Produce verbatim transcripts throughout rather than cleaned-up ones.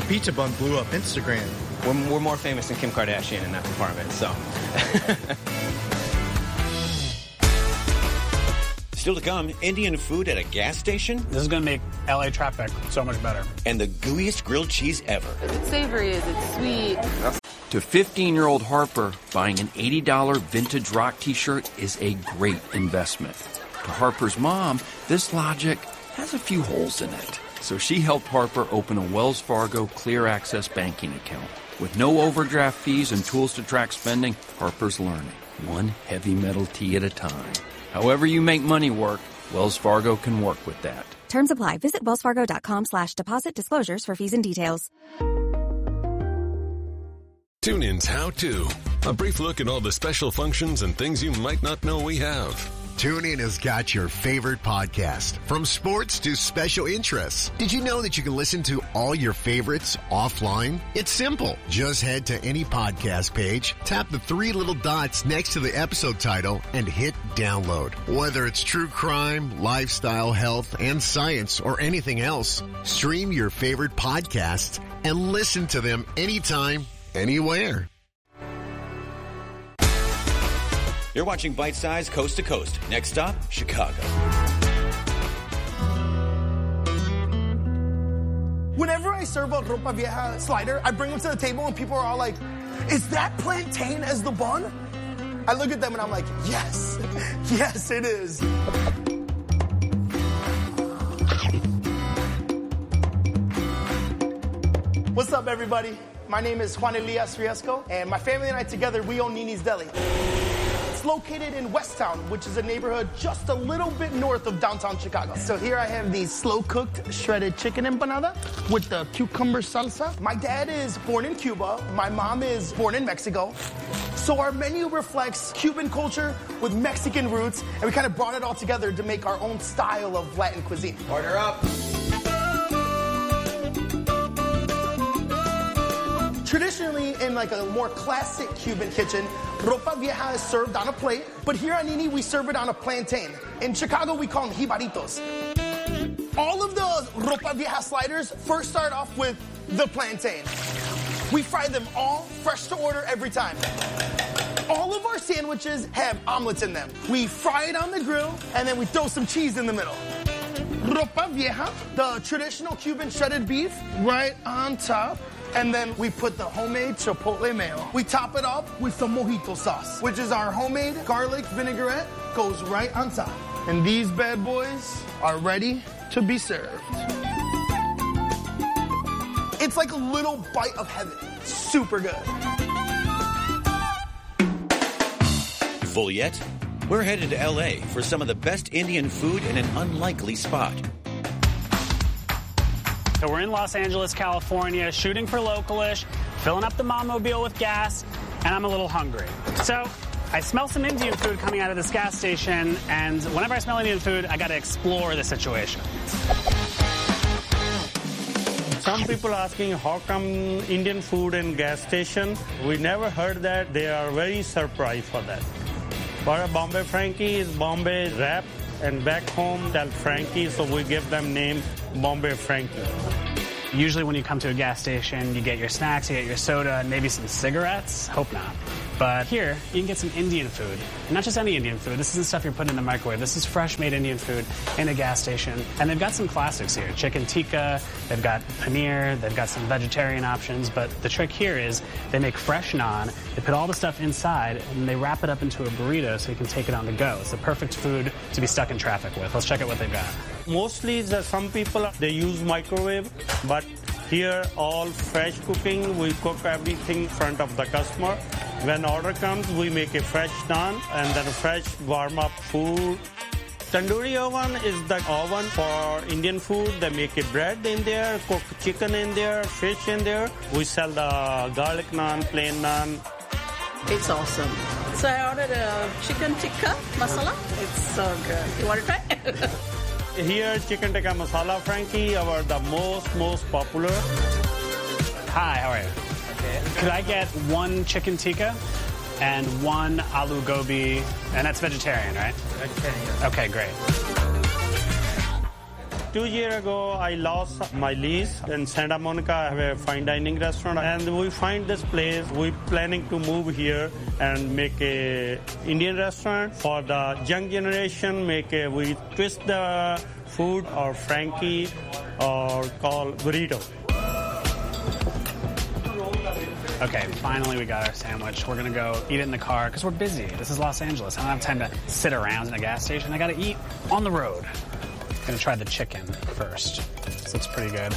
The pizza bun blew up Instagram. We're, we're more famous than Kim Kardashian in that department, so. Still to come, Indian food at a gas station? This is going to make L A traffic so much better. And the gooeyest grilled cheese ever. It's savory, is it sweet? To fifteen-year-old Harper, buying an eighty dollars vintage rock t-shirt is a great investment. To Harper's mom, this logic has a few holes in it. So she helped Harper open a Wells Fargo Clear Access banking account. With no overdraft fees and tools to track spending, Harper's learning, one heavy metal tea at a time. However you make money work, Wells Fargo can work with that. Terms apply. Visit wellsfargo.com slash deposit disclosures for fees and details. TuneIn's How To. A brief look at all the special functions and things you might not know we have. TuneIn has got your favorite podcast, from sports to special interests. Did you know that you can listen to all your favorites offline? It's simple. Just head to any podcast page, tap the three little dots next to the episode title, and hit download. Whether it's true crime, lifestyle, health, and science, or anything else, stream your favorite podcasts and listen to them anytime, anywhere. You're watching Bite Size Coast to Coast. Next stop, Chicago. Whenever I serve a ropa vieja slider, I bring them to the table and people are all like, is that plantain as the bun? I look at them and I'm like, yes, yes it is. What's up, everybody? My name is Juan Elias Riesco, and my family and I together, we own Nini's Deli. It's located in Westtown, which is a neighborhood just a little bit north of downtown Chicago. So here I have the slow-cooked shredded chicken empanada with the cucumber salsa. My dad is born in Cuba. My mom is born in Mexico. So our menu reflects Cuban culture with Mexican roots, and we kind of brought it all together to make our own style of Latin cuisine. Order up. Traditionally, in like a more classic Cuban kitchen, ropa vieja is served on a plate, but here at Nini, we serve it on a plantain. In Chicago, we call them jibaritos. All of the ropa vieja sliders first start off with the plantain. We fry them all fresh to order every time. All of our sandwiches have omelets in them. We fry it on the grill, and then we throw some cheese in the middle. Ropa vieja, the traditional Cuban shredded beef, right on top. And then we put the homemade chipotle mayo. We top it up with some mojito sauce, which is our homemade garlic vinaigrette, goes right on top. And these bad boys are ready to be served. It's like a little bite of heaven. Super good. Full yet? We're headed to L A for some of the best Indian food in an unlikely spot. So we're in Los Angeles, California, shooting for Localish, filling up the Mommobile with gas, and I'm a little hungry. So I smell some Indian food coming out of this gas station, and whenever I smell Indian food, I gotta explore the situation. Some people asking how come Indian food in gas station. We never heard that. They are very surprised for that. But a Bombay Frankie is Bombay wrap, and back home they're Frankie, so we give them name Bombay Frankie. Usually when you come to a gas station, you get your snacks, you get your soda, and maybe some cigarettes. Hope not. But here, you can get some Indian food. And not just any Indian food. This isn't stuff you're putting in the microwave. This is fresh-made Indian food in a gas station. And they've got some classics here. Chicken tikka, they've got paneer, they've got some vegetarian options. But the trick here is they make fresh naan, they put all the stuff inside, and they wrap it up into a burrito so you can take it on the go. It's the perfect food to be stuck in traffic with. Let's check out what they've got. Mostly, the, some people, they use microwave, but here, all fresh cooking. We cook everything in front of the customer. When order comes, we make a fresh naan and then a fresh warm-up food. Tandoori oven is the oven for Indian food. They make a bread in there, cook chicken in there, fish in there. We sell the garlic naan, plain naan. It's awesome. So I ordered a chicken tikka masala. It's so good. You want to try? Here, chicken tikka masala Frankie are the most, most popular. Hi, how are you? Okay. Could I get one chicken tikka and one aloo gobi, and that's vegetarian, right? Vegetarian. Okay, great. Two years ago, I lost my lease in Santa Monica. I have a fine dining restaurant, and we find this place. We're planning to move here and make a Indian restaurant for the young generation. Make a we twist the food or Frankie or call burrito. Okay, finally we got our sandwich. We're gonna go eat it in the car because we're busy. This is Los Angeles. I don't have time to sit around in a gas station. I gotta eat on the road. Gonna try the chicken first. This looks pretty good.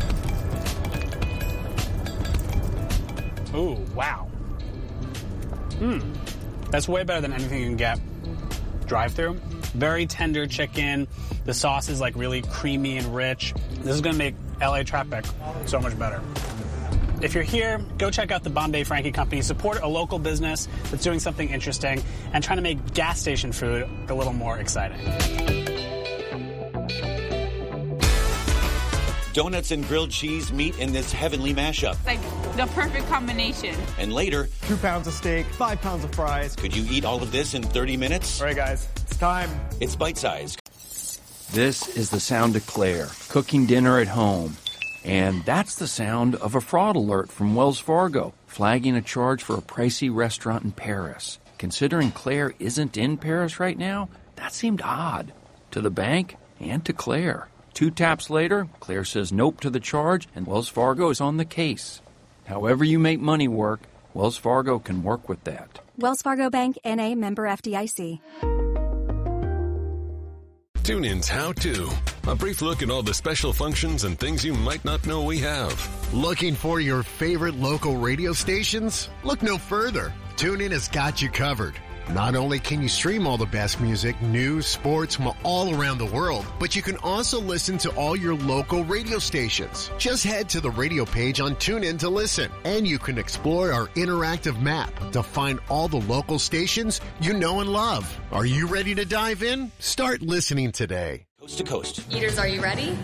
Ooh, wow. Mmm. That's way better than anything you can get drive-through. Very tender chicken. The sauce is like really creamy and rich. This is gonna make L A traffic so much better. If you're here, go check out the Bombay Frankie Company. Support a local business that's doing something interesting and trying to make gas station food a little more exciting. Donuts and grilled cheese meet in this heavenly mashup. Like the perfect combination. And later, Two pounds of steak, five pounds of fries. could you eat all of this in thirty minutes? All right, guys, it's time. It's bite-sized. This is the sound of Claire, cooking dinner at home. And that's the sound of a fraud alert from Wells Fargo, flagging a charge for a pricey restaurant in Paris. Considering Claire isn't in Paris right now, that seemed odd to the bank and to Claire. Two taps later, Claire says nope to the charge, and Wells Fargo is on the case. However you make money work, Wells Fargo can work with that. Wells Fargo Bank, N A, member F D I C. TuneIn's How To. A brief look at all the special functions and things you might not know we have. Looking for your favorite local radio stations? Look no further. TuneIn has got you covered. Not only can you stream all the best music, news, sports from all around the world, but you can also listen to all your local radio stations. Just head to the radio page on TuneIn to listen, and you can explore our interactive map to find all the local stations you know and love. Are you ready to dive in? Start listening today. Coast to coast. Eaters, are you ready?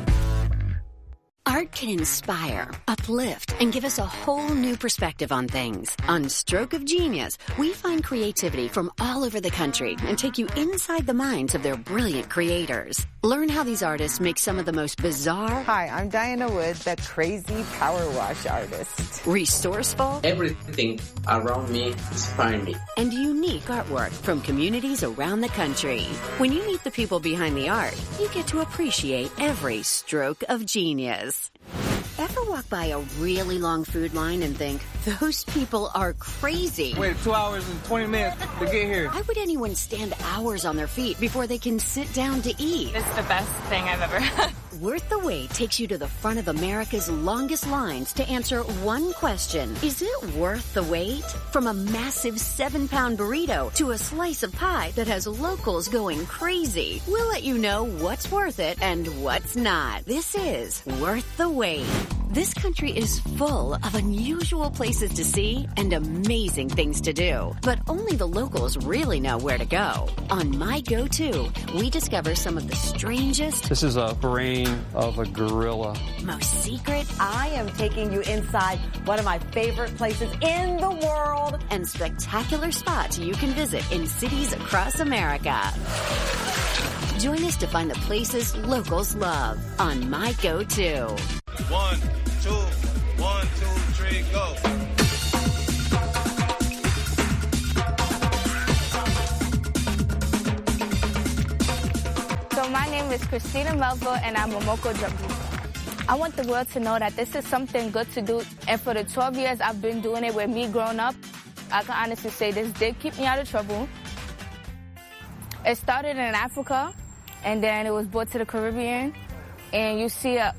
Art can inspire, uplift, and give us a whole new perspective on things. On Stroke of Genius, we find creativity from all over the country and take you inside the minds of their brilliant creators. Learn how these artists make some of the most bizarre... Hi, I'm Diana Wood, the crazy power wash artist. Resourceful... Everything around me inspires me. And unique artwork from communities around the country. When you meet the people behind the art, you get to appreciate every stroke of genius. Ever walk by a really long food line and think, those people are crazy? Wait two hours and twenty minutes to get here. Why would anyone stand hours on their feet before they can sit down to eat? It's the best thing I've ever had. Worth the Wait takes you to the front of America's longest lines to answer one question. Is it worth the wait? From a massive seven-pound burrito to a slice of pie that has locals going crazy. We'll let you know what's worth it and what's not. This is Worth the Wait. This country is full of unusual places to see and amazing things to do. But only the locals really know where to go. On My Go-To, we discover some of the strangest... This is a brain of a gorilla. Most secret... I am taking you inside one of my favorite places in the world. And spectacular spots you can visit in cities across America. Join us to find the places locals love on My Go-To. One, two, one, two, three, go. So my name is Christina Melville, and I'm a Momoko Jabu. I want the world to know that this is something good to do, and for the twelve years I've been doing it with me growing up, I can honestly say this did keep me out of trouble. It started in Africa, and then it was brought to the Caribbean, and you see a